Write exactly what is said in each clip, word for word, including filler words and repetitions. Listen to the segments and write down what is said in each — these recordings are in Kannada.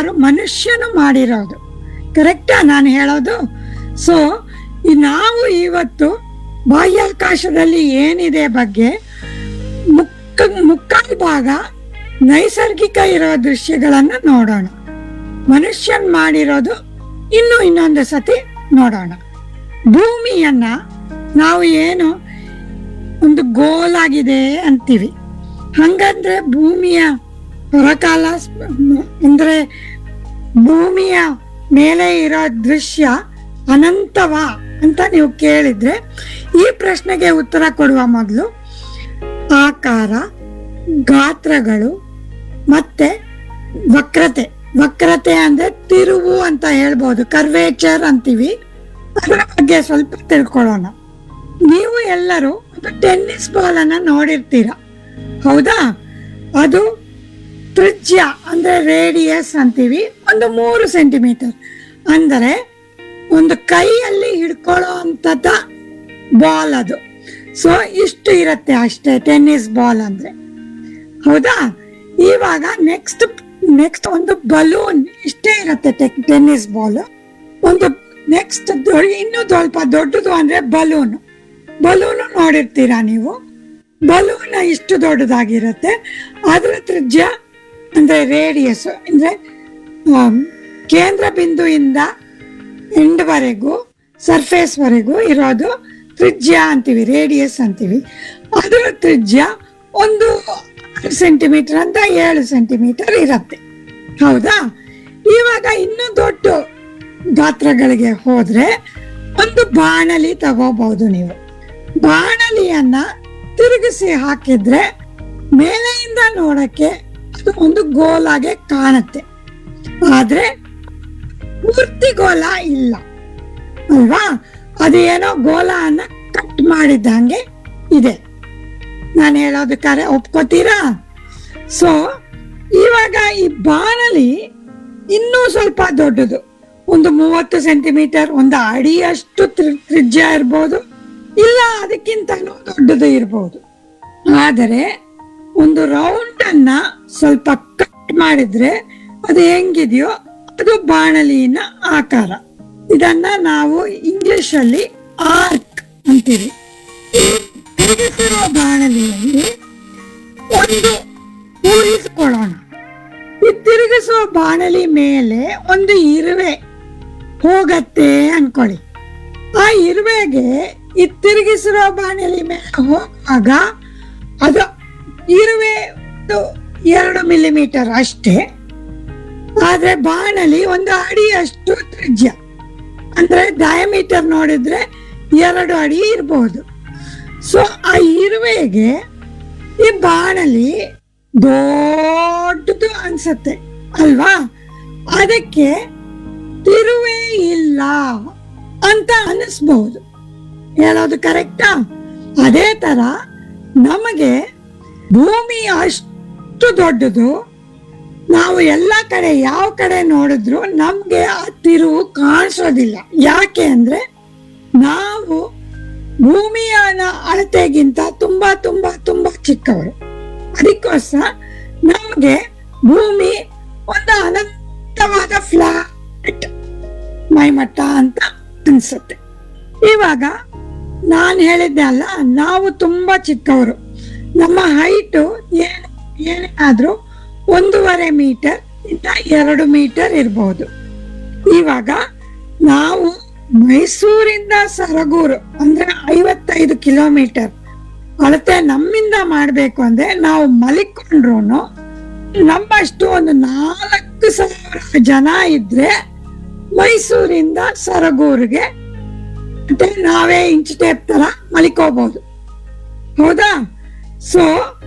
ಯಾರು ಮನುಷ್ಯನು ಮಾಡಿರೋದು. ಕರೆಕ್ಟಾ ನಾನು ಹೇಳೋದು? ಸೊ ನಾವು ಇವತ್ತು ಬಾಹ್ಯಾಕಾಶದಲ್ಲಿ ಏನಿದೆ ಬಗ್ಗೆ ಮುಕ್ಕ ಮುಕ್ಕಾಲು ಭಾಗ ನೈಸರ್ಗಿಕ ಇರೋ ದೃಶ್ಯಗಳನ್ನ ನೋಡೋಣ. ಮನುಷ್ಯನ್ ಮಾಡಿರೋದು ಇನ್ನು ಇನ್ನೊಂದು ಸತಿ ನೋಡೋಣ. ಭೂಮಿಯನ್ನ ನಾವು ಏನು ಒಂದು ಗೋಲಾಗಿದೆ ಅಂತೀವಿ. ಹಂಗಂದ್ರೆ ಭೂಮಿಯ ಹೊರಕಾಲ ಅಂದ್ರೆ ಭೂಮಿಯ ಮೇಲೆ ಇರೋ ದೃಶ್ಯ ಅನಂತವಾ ಅಂತ ನೀವು ಕೇಳಿದ್ರೆ, ಈ ಪ್ರಶ್ನೆಗೆ ಉತ್ತರ ಕೊಡುವ ಮೊದಲು ಆಕಾರ, ಗಾತ್ರಗಳು ಮತ್ತೆ ವಕ್ರತೆ. ವಕ್ರತೆ ಅಂದ್ರೆ ತಿರುವು ಅಂತ ಹೇಳ್ಬೋದು, ಕರ್ವೇಚರ್ ಅಂತೀವಿ. ಅದರ ಬಗ್ಗೆ ಸ್ವಲ್ಪ ತಿಳ್ಕೊಳ್ಳೋಣ. ನೀವು ಎಲ್ಲರೂ ಒಂದು ಟೆನ್ನಿಸ್ ಬಾಲ್ ಅನ್ನ ನೋಡಿರ್ತೀರ, ಹೌದಾ? ಅದು ತ್ರಿಜ್ಯ ಅಂದ್ರೆ ರೇಡಿಯಸ್ ಅಂತೀವಿ, ಒಂದು ಮೂರು ಸೆಂಟಿಮೀಟರ್. ಅಂದರೆ ಒಂದು ಕೈಯಲ್ಲಿ ಹಿಡ್ಕೊಳ್ಳೋ ಅಂತದ ಬಾಲ್ ಅದು. ಸೊ ಇಷ್ಟು ಇರುತ್ತೆ ಅಷ್ಟೇ ಟೆನ್ನಿಸ್ ಬಾಲ್ ಅಂದ್ರೆ, ಹೌದಾ? ಇವಾಗ ನೆಕ್ಸ್ಟ್ ನೆಕ್ಸ್ಟ್ ಒಂದು ಬಲೂನ್ ಇಷ್ಟೇ ಇರುತ್ತೆ ಟೆನ್ನಿಸ್ ಬಾಲ್. ಒಂದು ನೆಕ್ಸ್ಟ್ ಇನ್ನು ಸ್ವಲ್ಪ ದೊಡ್ಡದು ಅಂದ್ರೆ ಬಲೂನ್. ಬಲೂನು ನೋಡಿರ್ತೀರಾ ನೀವು. ಬಲೂನ್ ಇಷ್ಟು ದೊಡ್ಡದಾಗಿರುತ್ತೆ. ಅದರ ತ್ರಿಜ್ಯ ಅಂದ್ರೆ ರೇಡಿಯಸ್ ಅಂದ್ರೆ ಕೇಂದ್ರ ಬಿಂದುವಿಂದ ಎಂಡ್ ವರೆಗೂ ಸರ್ಫೇಸ್ ವರೆಗೂ ಇರೋದು ತ್ರಿಜ್ಯ ಅಂತೀವಿ, ರೇಡಿಯಸ್ ಅಂತೀವಿ. ಅದರ ತ್ರಿಜ್ಯ ಒಂದು ಸೆಂಟಿಮೀಟರ್ ಅಂತ ಏಳು ಸೆಂಟಿಮೀಟರ್ ಇರುತ್ತೆ, ಹೌದಾ? ಇವಾಗ ಇನ್ನೂ ದೊಡ್ಡ ಗಾತ್ರಗಳಿಗೆ ಹೋದ್ರೆ ಒಂದು ಬಾಣಲಿ ತಗೋಬಹುದು ನೀವು. ಬಾಣಲಿಯನ್ನ ತಿರುಗಿಸಿ ಹಾಕಿದ್ರೆ ಮೇಲೆಯಿಂದ ನೋಡಕ್ಕೆ ಅದು ಒಂದು ಗೋಲಾಗೆ ಕಾಣುತ್ತೆ, ಆದ್ರೆ ಪೂರ್ತಿ ಗೋಲ ಇಲ್ಲ ಅಲ್ವಾ? ಅದು ಏನೋ ಗೋಲನ್ನ ಕಟ್ ಮಾಡಿದಂಗೆ ಇದೆ. ನಾನು ಹೇಳೋದು ಕರೆ ಒಪ್ಕೋತೀರಾ? ಸೊ ಇವಾಗ ಈ ಬಾಣಲಿ ಇನ್ನೂ ಸ್ವಲ್ಪ ದೊಡ್ಡದು, ಒಂದು ಮೂವತ್ತು ಸೆಂಟಿಮೀಟರ್, ಒಂದು ಅಡಿಯಷ್ಟು ತ್ರಿಜ್ಯ ಇರ್ಬೋದು, ಇಲ್ಲ ಅದಕ್ಕಿಂತಲೂ ದೊಡ್ಡದು ಇರ್ಬೋದು. ಆದರೆ ಒಂದು ರೌಂಡ್ ಅನ್ನ ಸ್ವಲ್ಪ ಕಟ್ ಮಾಡಿದ್ರೆ ಅದು ಹೆಂಗಿದೆಯೋ ಅದು ಬಾಣಲಿನ ಆಕಾರ. ಇದನ್ನ ನಾವು ಇಂಗ್ಲಿಷ್ ಅಲ್ಲಿ ಆರ್ಕ್ ಅಂತೀವಿ. ಈ ತಿರುಗಿಸಿರುವ ಬಾಣಲಿಯಲ್ಲಿ ಒಂದು ಊಹಿಸಿಕೊಳ್ಳೋಣ. ಈ ತಿರುಗಿಸುವ ಬಾಣಲಿ ಮೇಲೆ ಒಂದು ಇರುವೆ ಹೋಗತ್ತೆ ಅನ್ಕೊಳ್ಳಿ. ಆ ಇರುವೆಗೆ ಈ ತಿರುಗಿಸಿರುವ ಬಾಣಲಿ ಮೇಲೆ ಹೋಗುವಾಗ ಅದು ಇರುವೆ ಎರಡು ಮಿಲಿಮೀಟರ್ ಅಷ್ಟೇ, ಆದ್ರೆ ಬಾಣಲಿ ಒಂದು ಅಡಿ ಅಷ್ಟು ತ್ರಿಜ್ಯ. ಅಂದ್ರೆ ಡಯಾಮೀಟರ್ ನೋಡಿದ್ರೆ ಎರಡು ಅಡಿ ಇರಬಹುದು. ಸೊ ಆ ಇರುವೆಗೆ ಈ ಬಾಣಲಿ ದೊಡ್ಡದು ಅನ್ಸತ್ತೆ ಅಲ್ವಾ? ಅದಕ್ಕೆ ತಿರುವೇ ಇಲ್ಲ ಅಂತ ಅನಿಸ್ಬಹುದು. ಹೇಳೋದು ಕರೆಕ್ಟಾ? ಅದೇ ತರ ನಮಗೆ ಭೂಮಿ ಅಷ್ಟು ದೊಡ್ಡದು, ನಾವು ಎಲ್ಲ ಕಡೆ ಯಾವ ಕಡೆ ನೋಡಿದ್ರು ನಮ್ಗೆ ಆ ತಿರುವು ಕಾಣಿಸೋದಿಲ್ಲ. ಯಾಕೆ ಅಂದ್ರೆ ನಾವು ಭೂಮಿಯ ಅಳತೆಗಿಂತ ತುಂಬಾ ತುಂಬಾ ತುಂಬಾ ಚಿಕ್ಕವರು. ಅದಕ್ಕೋಸ್ಕರ ನಮ್ಗೆ ಭೂಮಿ ಒಂದು ಅನಂತವಾದ ಫ್ಲಾಟ್ ಮೈಮಟ್ಟ ಅಂತ ಅನ್ಸುತ್ತೆ. ಇವಾಗ ನಾನು ಹೇಳಿದ್ದೆ ಅಲ್ಲ, ನಾವು ತುಂಬಾ ಚಿಕ್ಕವರು. ನಮ್ಮ ಹೈಟು ಏನ್ ಏನಾದ್ರೂ ಒಂದೂವರೆ ಮೀಟರ್ ಇಂದ ಎರಡು ಮೀಟರ್ ಇರಬಹುದು. ಇವಾಗ ನಾವು ಮೈಸೂರಿಂದ ಸರಗೂರು ಅಂದ್ರೆ ಐವತ್ತೈದು ಕಿಲೋಮೀಟರ್ ಅಳತೆ ನಮ್ಮಿಂದ ಮಾಡ್ಬೇಕು ಅಂದ್ರೆ ನಾವು ಮಲಿಕೊಂಡ್ರು ನಮ್ಮಷ್ಟು ಒಂದು ನಾಲ್ಕು ಸಾವಿರ ಜನ ಇದ್ರೆ ಮೈಸೂರಿಂದ ಸರಗೂರಿಗೆ ಮತ್ತೆ ನಾವೇ ಇಂಚ್ ಟೇಪ್ ತರ ಮಲಿಕೋಬಹುದು, ಹೌದಾ? ಸೊ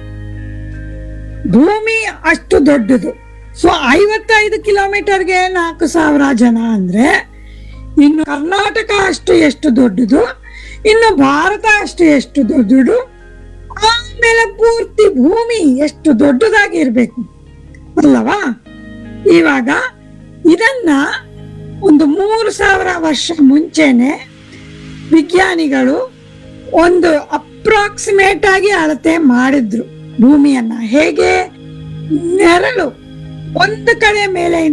ಭೂಮಿ ಅಷ್ಟು ದೊಡ್ಡದು. ಸೊ ಐವತ್ತೈದು ಕಿಲೋಮೀಟರ್ಗೆ ನಾಲ್ಕು ಸಾವಿರ ಜನ ಅಂದ್ರೆ ಇನ್ನು ಕರ್ನಾಟಕ ಅಷ್ಟು ಎಷ್ಟು ದೊಡ್ಡದು, ಇನ್ನು ಭಾರತ ಅಷ್ಟು ಎಷ್ಟು ದೊಡ್ಡದು, ಆಮೇಲೆ ಪೂರ್ತಿ ಭೂಮಿ ಎಷ್ಟು ದೊಡ್ಡದಾಗಿ ಇರ್ಬೇಕು ಅಲ್ಲವಾ? ಇವಾಗ ಇದನ್ನ ಒಂದು ಮೂರು ಸಾವಿರ ವರ್ಷ ಮುಂಚೆನೆ ವಿಜ್ಞಾನಿಗಳು ಒಂದು ಅಪ್ರಾಕ್ಸಿಮೇಟ್ ಆಗಿ ಅಳತೆ ಮಾಡಿದ್ರು ಭೂಮಿಯನ್ನ. ಹೇಗೆ? ನೆರಳು ಒಂದು ಕಡೆ ಮೇಲೆ